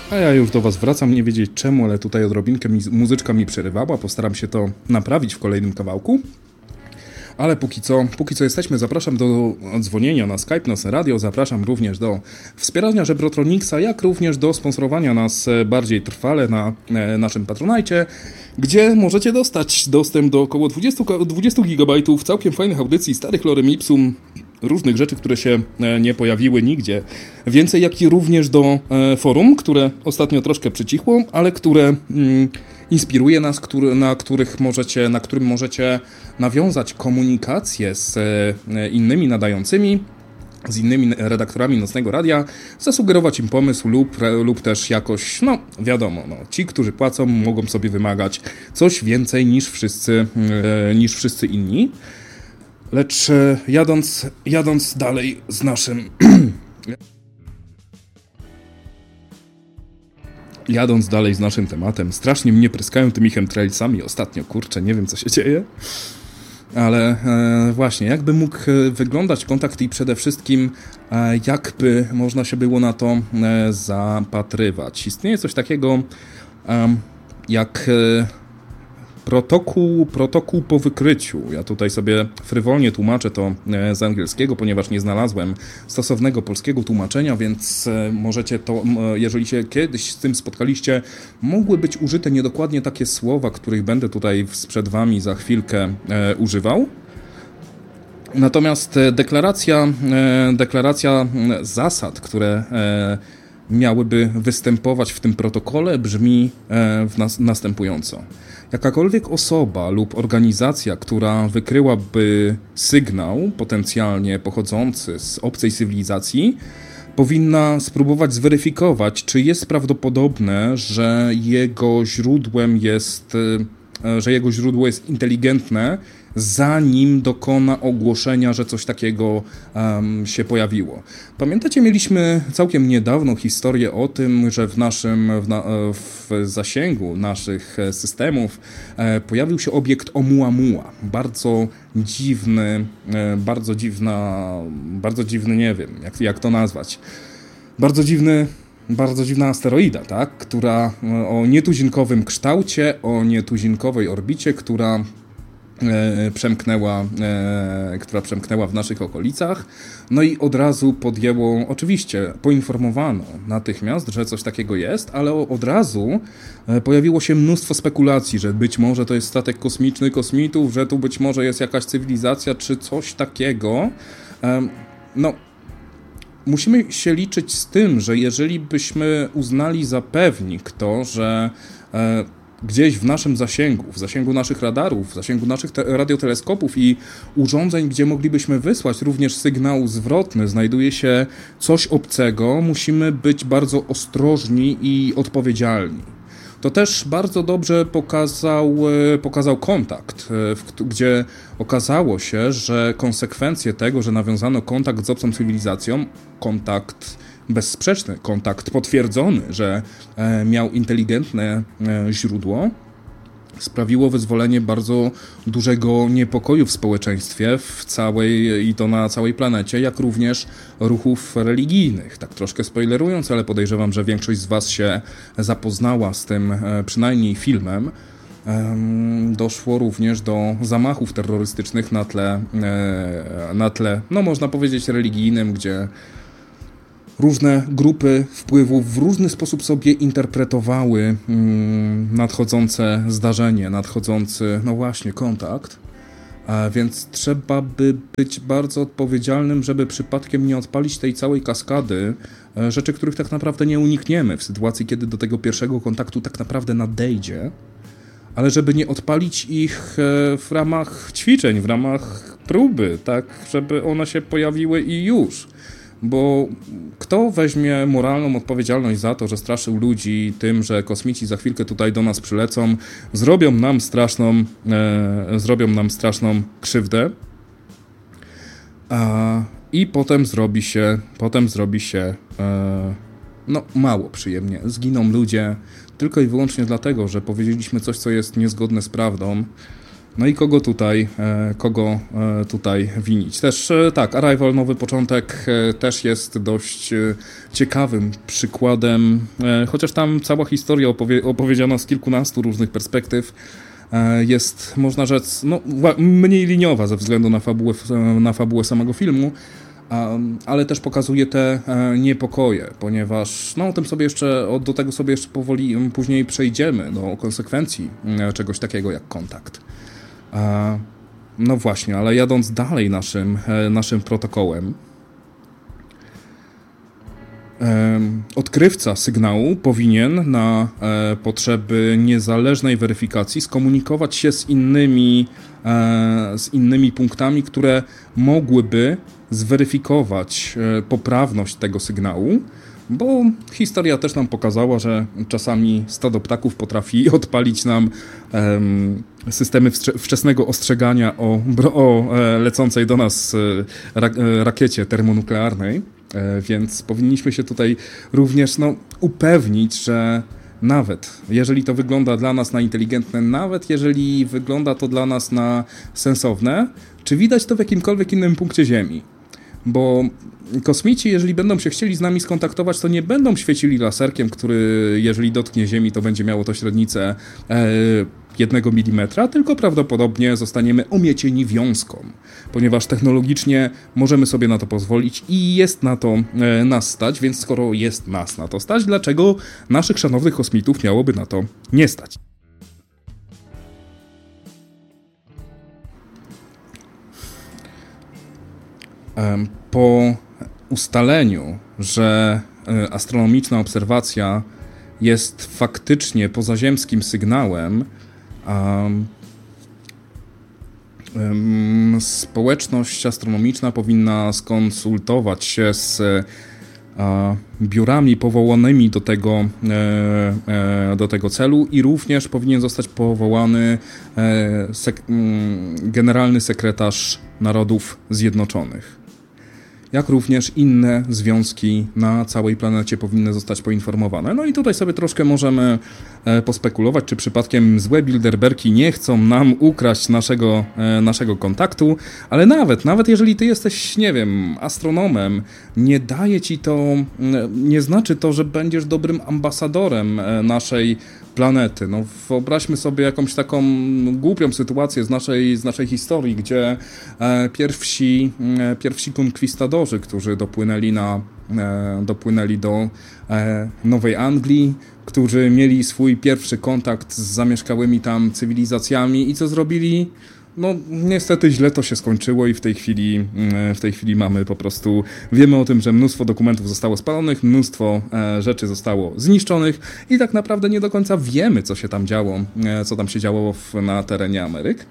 A ja już do was wracam, nie wiedzieć czemu, ale tutaj odrobinkę muzyczka mi przerywała. Postaram się to naprawić w kolejnym kawałku. Ale póki co jesteśmy, zapraszam do dzwonienia na Skype, na radio, zapraszam również do wspierania Żebrotroniksa, jak również do sponsorowania nas bardziej trwale na naszym Patronajcie, gdzie możecie dostać dostęp do około 20 GB całkiem fajnych audycji, starych lorem ipsum, różnych rzeczy, które się nie pojawiły nigdzie. Więcej jak i również do forum, które ostatnio troszkę przycichło, ale które inspiruje nas, na którym możecie nawiązać komunikację z innymi nadającymi, z innymi redaktorami Nocnego Radia, zasugerować im pomysł lub też jakoś, no wiadomo, ci, którzy płacą, mogą sobie wymagać coś więcej niż wszyscy inni. Lecz jadąc dalej z naszym... Jadąc dalej z naszym tematem, strasznie mnie pryskają tymi chemtrailsami ostatnio, kurczę, nie wiem co się dzieje. Ale właśnie, jakby mógł wyglądać kontakt i przede wszystkim jakby można się było na to zapatrywać. Istnieje coś takiego jak protokół po wykryciu. Ja tutaj sobie frywolnie tłumaczę to z angielskiego, ponieważ nie znalazłem stosownego polskiego tłumaczenia, więc możecie to, jeżeli się kiedyś z tym spotkaliście, mogły być użyte niedokładnie takie słowa, których będę tutaj przed wami za chwilkę używał. Natomiast deklaracja zasad, które miałyby występować w tym protokole, brzmi następująco. Jakakolwiek osoba lub organizacja, która wykryłaby sygnał potencjalnie pochodzący z obcej cywilizacji, powinna spróbować zweryfikować, czy jest prawdopodobne, że jego źródło jest inteligentne, zanim dokona ogłoszenia, że coś takiego się pojawiło. Mieliśmy całkiem niedawno historię o tym, że w zasięgu naszych systemów pojawił się obiekt Oumuamua. Bardzo dziwny, nie wiem jak to nazwać. Bardzo dziwna asteroida, tak? Która o nietuzinkowym kształcie, o nietuzinkowej orbicie, która przemknęła w naszych okolicach. No i od razu oczywiście poinformowano natychmiast, że coś takiego jest, ale od razu pojawiło się mnóstwo spekulacji, że być może to jest statek kosmiczny kosmitów, że tu być może jest jakaś cywilizacja, czy coś takiego. Musimy się liczyć z tym, że jeżeli byśmy uznali za pewnik to, że gdzieś w naszym w zasięgu naszych radarów, w zasięgu naszych radioteleskopów i urządzeń, gdzie moglibyśmy wysłać również sygnał zwrotny, znajduje się coś obcego, musimy być bardzo ostrożni i odpowiedzialni. To też bardzo dobrze pokazał kontakt, gdzie okazało się, że konsekwencje tego, że nawiązano kontakt z obcą cywilizacją, kontakt bezsprzeczny, kontakt potwierdzony, że miał inteligentne źródło, sprawiło wyzwolenie bardzo dużego niepokoju w społeczeństwie i to na całej planecie, jak również ruchów religijnych. Tak troszkę spoilerując, ale podejrzewam, że większość z was się zapoznała z tym przynajmniej filmem. Doszło również do zamachów terrorystycznych na tle, no można powiedzieć religijnym, gdzie różne grupy wpływów w różny sposób sobie interpretowały nadchodzące zdarzenie, nadchodzący, no właśnie, kontakt. Więc trzeba by być bardzo odpowiedzialnym, żeby przypadkiem nie odpalić tej całej kaskady rzeczy, których tak naprawdę nie unikniemy w sytuacji, kiedy do tego pierwszego kontaktu tak naprawdę nadejdzie, ale żeby nie odpalić ich w ramach ćwiczeń, w ramach próby, tak, żeby one się pojawiły i już. Bo kto weźmie moralną odpowiedzialność za to, że straszył ludzi tym, że kosmici za chwilkę tutaj do nas przylecą, zrobią nam straszną krzywdę i potem zrobi się mało przyjemnie. Zginą ludzie tylko i wyłącznie dlatego, że powiedzieliśmy coś, co jest niezgodne z prawdą. No i kogo tutaj winić? Też tak, Arrival, Nowy Początek też jest dość ciekawym przykładem, chociaż tam cała historia opowiedziana z kilkunastu różnych perspektyw jest, można rzec, no, mniej liniowa ze względu na fabułę samego filmu, ale też pokazuje te niepokoje, ponieważ no, do tego sobie jeszcze powoli później przejdziemy, do konsekwencji czegoś takiego jak kontakt. No właśnie, ale jadąc dalej naszym protokołem, odkrywca sygnału powinien na potrzeby niezależnej weryfikacji skomunikować się z innymi punktami, które mogłyby zweryfikować poprawność tego sygnału, bo historia też nam pokazała, że czasami stado ptaków potrafi odpalić nam systemy wczesnego ostrzegania o lecącej do nas rakiecie termonuklearnej, więc powinniśmy się tutaj również upewnić, że nawet jeżeli to wygląda dla nas na inteligentne, nawet jeżeli wygląda to dla nas na sensowne, czy widać to w jakimkolwiek innym punkcie Ziemi. Bo kosmici, jeżeli będą się chcieli z nami skontaktować, to nie będą świecili laserkiem, który jeżeli dotknie Ziemi, to będzie miało to średnicę 1 mm, tylko prawdopodobnie zostaniemy omiecieni wiązką, ponieważ technologicznie możemy sobie na to pozwolić i jest na to nas stać, więc skoro jest nas na to stać, dlaczego naszych szanownych kosmitów miałoby na to nie stać? Po ustaleniu, że astronomiczna obserwacja jest faktycznie pozaziemskim sygnałem, społeczność astronomiczna powinna skonsultować się z biurami powołanymi do tego celu i również powinien zostać powołany generalny sekretarz Narodów Zjednoczonych. Jak również inne związki na całej planecie powinny zostać poinformowane. No i tutaj sobie troszkę możemy pospekulować, czy przypadkiem złe Bilderbergi nie chcą nam ukraść naszego kontaktu, ale nawet jeżeli ty jesteś, nie wiem, astronomem, nie daje ci to, nie znaczy to, że będziesz dobrym ambasadorem naszej planety. No, wyobraźmy sobie jakąś taką głupią sytuację z naszej historii, gdzie pierwsi konkwistadorzy, którzy dopłynęli do Nowej Anglii, którzy mieli swój pierwszy kontakt z zamieszkałymi tam cywilizacjami i co zrobili? No niestety źle to się skończyło i w tej chwili mamy po prostu, wiemy o tym, że mnóstwo dokumentów zostało spalonych, mnóstwo rzeczy zostało zniszczonych i tak naprawdę nie do końca wiemy, co tam się działo na terenie Ameryk.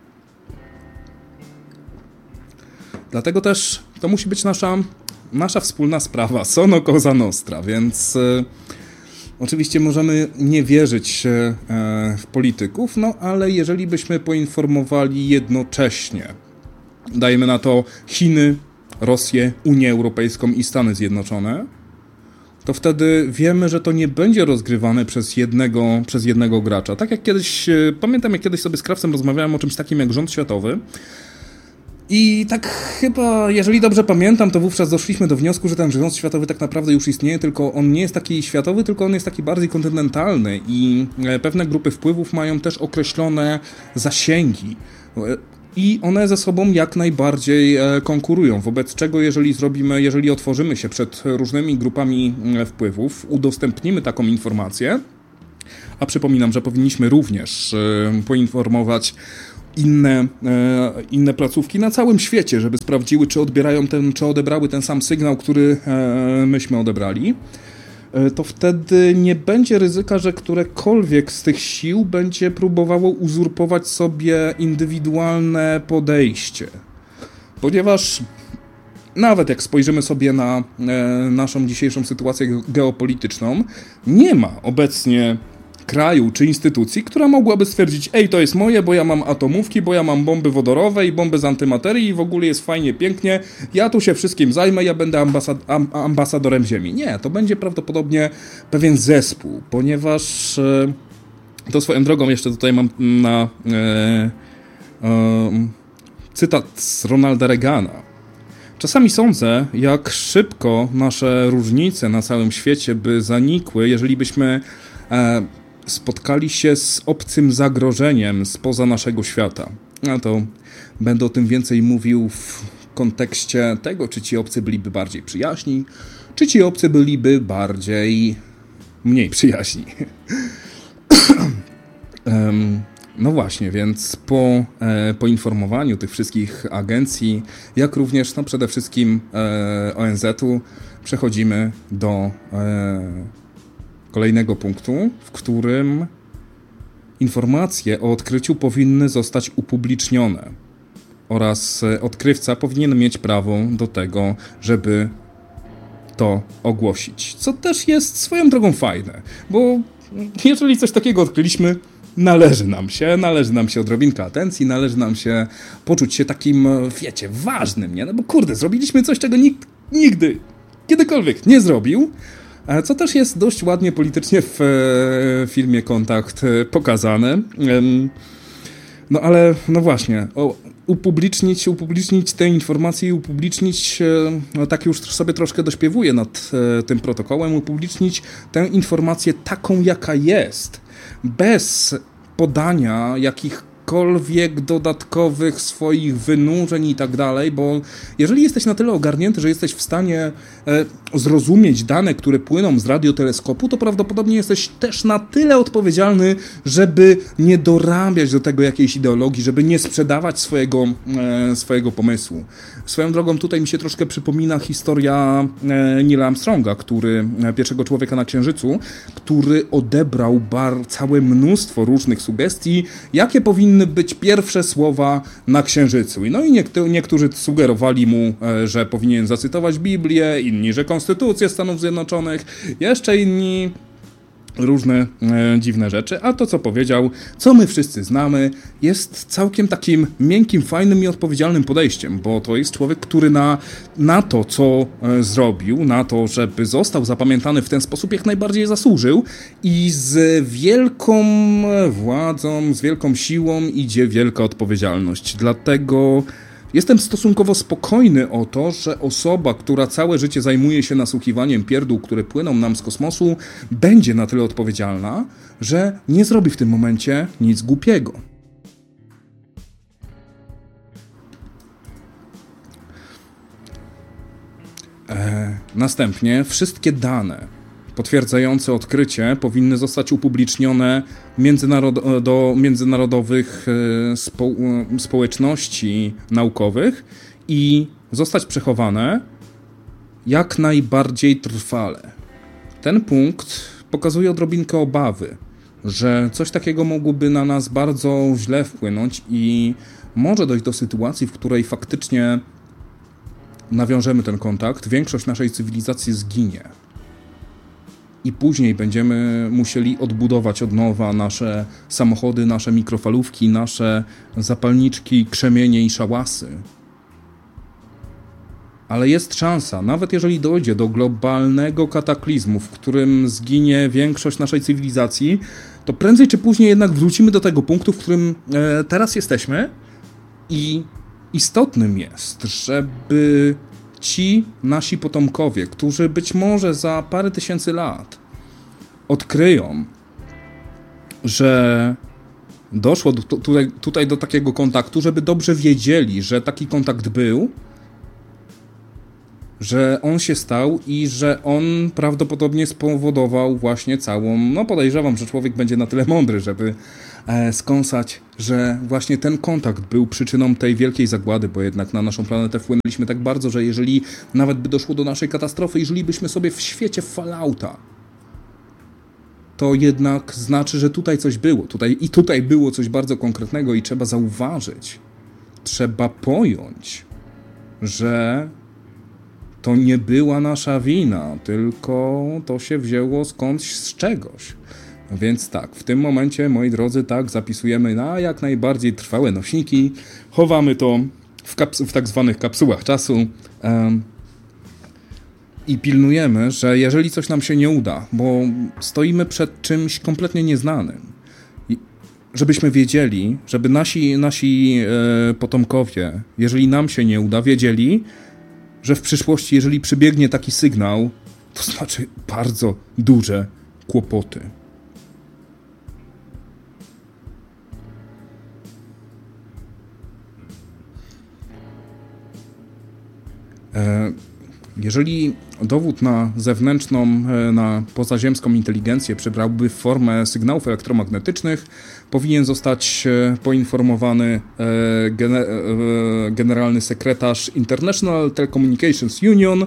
Dlatego też to musi być nasza wspólna sprawa, sono cosa nostra, więc oczywiście możemy nie wierzyć w polityków, no ale jeżeli byśmy poinformowali jednocześnie, dajmy na to Chiny, Rosję, Unię Europejską i Stany Zjednoczone, to wtedy wiemy, że to nie będzie rozgrywane przez jednego gracza. Tak jak kiedyś, pamiętam jak kiedyś sobie z Krawcem rozmawiałem o czymś takim jak rząd światowy, i tak chyba, jeżeli dobrze pamiętam, to wówczas doszliśmy do wniosku, że ten rząd światowy tak naprawdę już istnieje, tylko on nie jest taki światowy, tylko on jest taki bardziej kontynentalny i pewne grupy wpływów mają też określone zasięgi. I one ze sobą jak najbardziej konkurują, wobec czego jeżeli otworzymy się przed różnymi grupami wpływów, udostępnimy taką informację, a przypominam, że powinniśmy również poinformować inne placówki na całym świecie, żeby sprawdziły, czy odebrały ten sam sygnał, który myśmy odebrali, to wtedy nie będzie ryzyka, że którekolwiek z tych sił będzie próbowało uzurpować sobie indywidualne podejście. Ponieważ nawet jak spojrzymy sobie na naszą dzisiejszą sytuację geopolityczną, nie ma obecnie kraju czy instytucji, która mogłaby stwierdzić: ej, to jest moje, bo ja mam atomówki, bo ja mam bomby wodorowe i bomby z antymaterii i w ogóle jest fajnie, pięknie, ja tu się wszystkim zajmę, ja będę ambasadorem Ziemi. Nie, to będzie prawdopodobnie pewien zespół, ponieważ to swoją drogą jeszcze tutaj mam cytat z Ronalda Reagana. Czasami sądzę, jak szybko nasze różnice na całym świecie by zanikły, jeżeli byśmy spotkali się z obcym zagrożeniem spoza naszego świata. No to będę o tym więcej mówił w kontekście tego, czy ci obcy byliby bardziej przyjaźni, czy ci obcy byliby mniej przyjaźni. No właśnie, więc po poinformowaniu tych wszystkich agencji, jak również przede wszystkim ONZ-u, przechodzimy do kolejnego punktu, w którym informacje o odkryciu powinny zostać upublicznione oraz odkrywca powinien mieć prawo do tego, żeby to ogłosić. Co też jest swoją drogą fajne, bo jeżeli coś takiego odkryliśmy, należy nam się odrobinka atencji, należy nam się poczuć się takim, wiecie, ważnym, nie? No bo kurde, zrobiliśmy coś, czego nikt nigdy, kiedykolwiek nie zrobił, co też jest dość ładnie politycznie w filmie Kontakt pokazane. No ale, no właśnie, upublicznić te informacje i upublicznić, no tak już sobie troszkę dośpiewuję nad tym protokołem, upublicznić tę informację taką, jaka jest, bez podania jakichkolwiek dodatkowych swoich wynurzeń i tak dalej, bo jeżeli jesteś na tyle ogarnięty, że jesteś w stanie zrozumieć dane, które płyną z radioteleskopu, to prawdopodobnie jesteś też na tyle odpowiedzialny, żeby nie dorabiać do tego jakiejś ideologii, żeby nie sprzedawać swojego pomysłu. Swoją drogą tutaj mi się troszkę przypomina historia Neila Armstronga, pierwszego człowieka na Księżycu, który odebrał całe mnóstwo różnych sugestii, jakie powinny być pierwsze słowa na Księżycu. No i niektórzy sugerowali mu, że powinien zacytować Biblię, inni, że Konstytucję Stanów Zjednoczonych, jeszcze inni różne dziwne rzeczy, a to, co powiedział, co my wszyscy znamy, jest całkiem takim miękkim, fajnym i odpowiedzialnym podejściem, bo to jest człowiek, który na to, co zrobił, na to, żeby został zapamiętany w ten sposób, jak najbardziej zasłużył i z wielką władzą, z wielką siłą idzie wielka odpowiedzialność. Dlatego jestem stosunkowo spokojny o to, że osoba, która całe życie zajmuje się nasłuchiwaniem pierdół, które płyną nam z kosmosu, będzie na tyle odpowiedzialna, że nie zrobi w tym momencie nic głupiego. Następnie wszystkie dane potwierdzające odkrycie powinny zostać upublicznione do międzynarodowych społeczności naukowych i zostać przechowane jak najbardziej trwale. Ten punkt pokazuje odrobinkę obawy, że coś takiego mogłoby na nas bardzo źle wpłynąć i może dojść do sytuacji, w której faktycznie nawiążemy ten kontakt, większość naszej cywilizacji zginie. I później będziemy musieli odbudować od nowa nasze samochody, nasze mikrofalówki, nasze zapalniczki, krzemienie i szałasy. Ale jest szansa, nawet jeżeli dojdzie do globalnego kataklizmu, w którym zginie większość naszej cywilizacji, to prędzej czy później jednak wrócimy do tego punktu, w którym teraz jesteśmy i istotnym jest, żeby ci nasi potomkowie, którzy być może za parę tysięcy lat odkryją, że doszło tutaj do takiego kontaktu, żeby dobrze wiedzieli, że taki kontakt był, że on się stał i że on prawdopodobnie spowodował właśnie całą... No podejrzewam, że człowiek będzie na tyle mądry, żeby skąsać, że właśnie ten kontakt był przyczyną tej wielkiej zagłady, bo jednak na naszą planetę wpłynęliśmy tak bardzo, że jeżeli nawet by doszło do naszej katastrofy i żylibyśmy sobie w świecie Fallouta, to jednak znaczy, że tutaj coś było. Tutaj było coś bardzo konkretnego i trzeba zauważyć, trzeba pojąć, że to nie była nasza wina, tylko to się wzięło skądś z czegoś. Więc tak, w tym momencie, moi drodzy, tak, zapisujemy na jak najbardziej trwałe nośniki, chowamy to w tak zwanych kapsułach czasu i pilnujemy, że jeżeli coś nam się nie uda, bo stoimy przed czymś kompletnie nieznanym, żebyśmy wiedzieli, żeby nasi potomkowie, jeżeli nam się nie uda, wiedzieli, że w przyszłości, jeżeli przybiegnie taki sygnał, to znaczy bardzo duże kłopoty. Jeżeli dowód na zewnętrzną, na pozaziemską inteligencję przybrałby formę sygnałów elektromagnetycznych, powinien zostać poinformowany generalny sekretarz International Telecommunications Union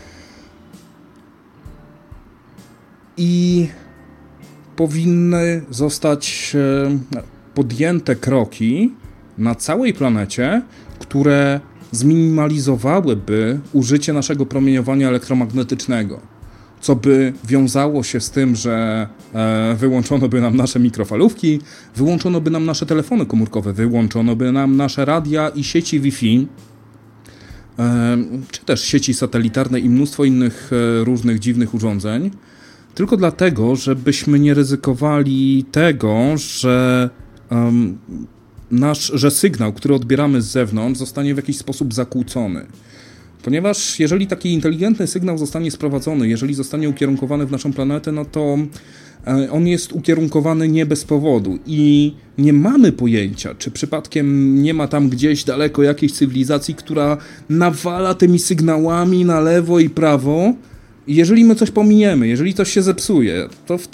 i powinny zostać podjęte kroki na całej planecie, które zminimalizowałyby użycie naszego promieniowania elektromagnetycznego, co by wiązało się z tym, że wyłączono by nam nasze mikrofalówki, wyłączono by nam nasze telefony komórkowe, wyłączono by nam nasze radia i sieci Wi-Fi, czy też sieci satelitarne i mnóstwo innych różnych dziwnych urządzeń, tylko dlatego, żebyśmy nie ryzykowali tego, że sygnał, który odbieramy z zewnątrz, zostanie w jakiś sposób zakłócony. Ponieważ jeżeli taki inteligentny sygnał zostanie sprowadzony, jeżeli zostanie ukierunkowany w naszą planetę, no to on jest ukierunkowany nie bez powodu i nie mamy pojęcia, czy przypadkiem nie ma tam gdzieś daleko jakiejś cywilizacji, która nawala tymi sygnałami na lewo i prawo. I jeżeli my coś pominiemy, jeżeli coś się zepsuje,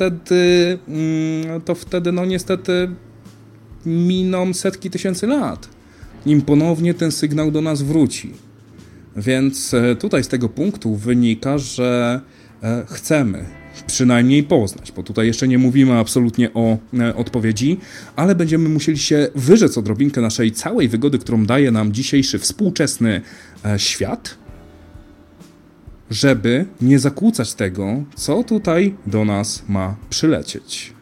to wtedy no niestety miną setki tysięcy lat, nim ponownie ten sygnał do nas wróci. Więc tutaj z tego punktu wynika, że chcemy przynajmniej poznać, bo tutaj jeszcze nie mówimy absolutnie o odpowiedzi, ale będziemy musieli się wyrzec odrobinkę naszej całej wygody, którą daje nam dzisiejszy współczesny świat, żeby nie zakłócać tego, co tutaj do nas ma przylecieć.